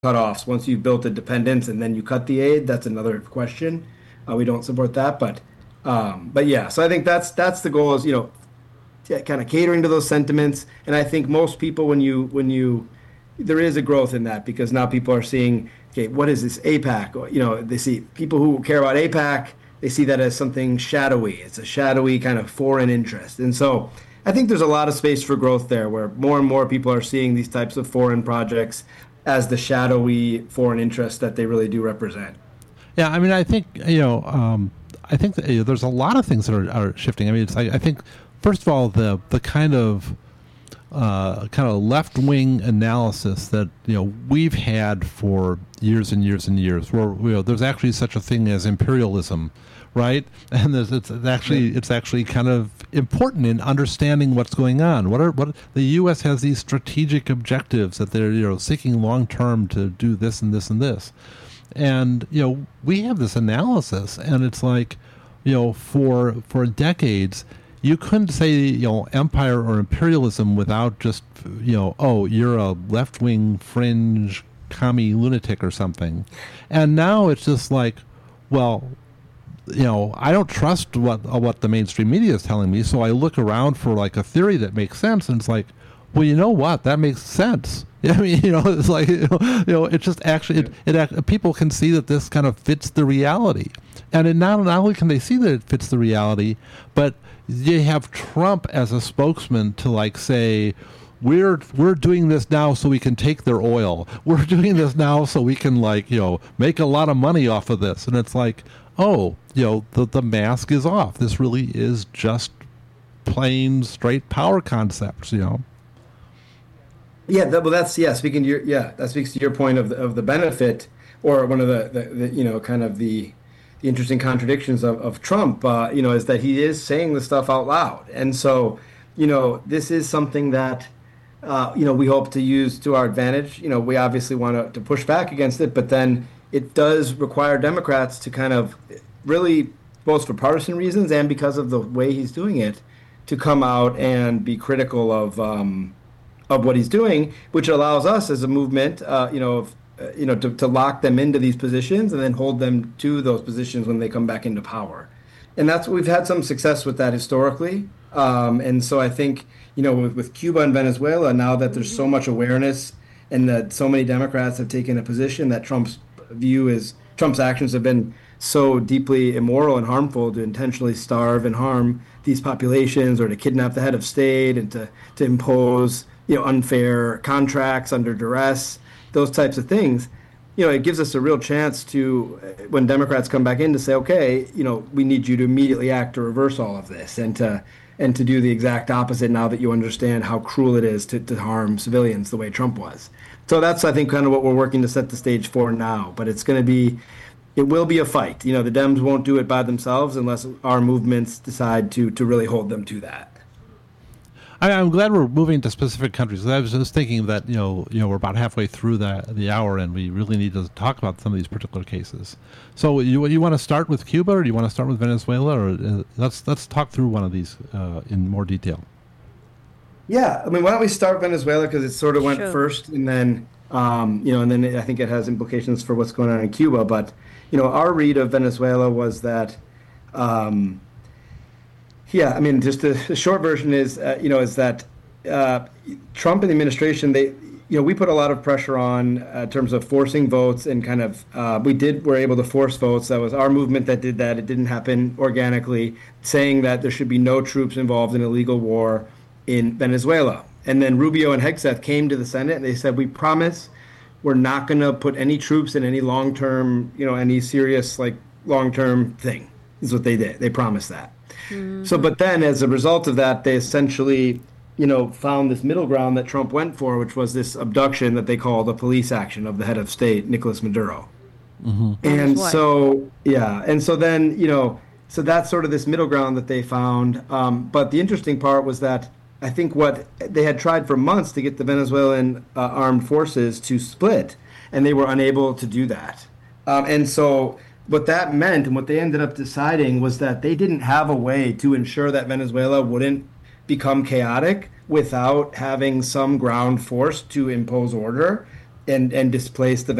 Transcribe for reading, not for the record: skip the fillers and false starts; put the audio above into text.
cutoffs. Once you've built a dependence and then you cut the aid, that's another question. We don't support that, but yeah. So I think that's the goal is kind of catering to those sentiments. And I think most people when you there is a growth in that because now people are seeing, okay, what is this APAC? Or, they see people who care about APAC, they see that as something shadowy. It's a shadowy kind of foreign interest. And so I think there's a lot of space for growth there where more and more people are seeing these types of foreign projects as the shadowy foreign interest that they really do represent. Yeah, I mean, I think I think that, there's a lot of things that are shifting. I mean, I think first of all, the kind of left wing analysis that we've had for years and years and years, where there's actually such a thing as imperialism, right? And it's actually kind of important in understanding what's going on. What the U.S. has these strategic objectives that they're seeking long term to do this and this and this, and we have this analysis, and it's like for decades. You couldn't say, empire or imperialism without just, oh, you're a left-wing fringe commie lunatic or something. And now it's just like, well, I don't trust what the mainstream media is telling me, so I look around for like a theory that makes sense, and it's like, well, you know what? That makes sense. I mean, it's like, it's just actually, people can see that this kind of fits the reality. And not only can they see that it fits the reality, but you have Trump as a spokesman to like say, we're doing this now so we can take their oil. We're doing this now so we can make a lot of money off of this. And it's like, oh, the mask is off. This really is just plain straight power concepts, Yeah, speaking to that speaks to your point of the benefit, or one of the kind of the interesting contradictions of Trump, is that he is saying the stuff out loud. And so, this is something that, we hope to use to our advantage. We obviously want to push back against it, but then it does require Democrats to kind of really, both for partisan reasons and because of the way he's doing it, to come out and be critical of what he's doing, which allows us as a movement, to lock them into these positions and then hold them to those positions when they come back into power. And that's we've had some success with that historically. And so I think, with Cuba and Venezuela, now that there's so much awareness and that so many Democrats have taken a position that Trump's actions have been so deeply immoral and harmful, to intentionally starve and harm these populations or to kidnap the head of state and to impose, unfair contracts under duress, those types of things, it gives us a real chance to, when Democrats come back in, to say, okay, we need you to immediately act to reverse all of this and to do the exact opposite now that you understand how cruel it is to harm civilians the way Trump was. So that's, I think, kind of what we're working to set the stage for now. But it will be a fight. The Dems won't do it by themselves unless our movements decide to really hold them to that. I'm glad we're moving to specific countries. I was just thinking that we're about halfway through the hour, and we really need to talk about some of these particular cases. So, you want to start with Cuba, or do you want to start with Venezuela, or let's talk through one of these in more detail? Yeah, I mean, why don't we start Venezuela because it sort of went first, and then and then I think it has implications for what's going on in Cuba. But our read of Venezuela was that. Yeah, I mean, just the short version is, is that Trump and the administration, we put a lot of pressure on in terms of forcing votes and kind of, were able to force votes. That was our movement that did that. It didn't happen organically, saying that there should be no troops involved in a legal war in Venezuela. And then Rubio and Hegseth came to the Senate and they said, we promise we're not going to put any troops in any long-term, any serious, long-term thing, is what they did. They promised that. Mm-hmm. So, but then as a result of that, they essentially, found this middle ground that Trump went for, which was this abduction that they call the police action of the head of state, Nicolas Maduro. Mm-hmm. And so, and so then, so that's sort of this middle ground that they found. But the interesting part was that I think what they had tried for months to get the Venezuelan armed forces to split, and they were unable to do that. And so what that meant and what they ended up deciding was that they didn't have a way to ensure that Venezuela wouldn't become chaotic without having some ground force to impose order. and displace the